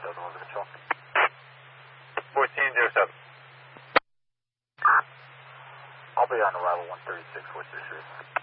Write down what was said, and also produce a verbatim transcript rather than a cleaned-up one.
Delta one Control. fourteen zero seven. I'll be on arrival one thirty-six Worcester Street.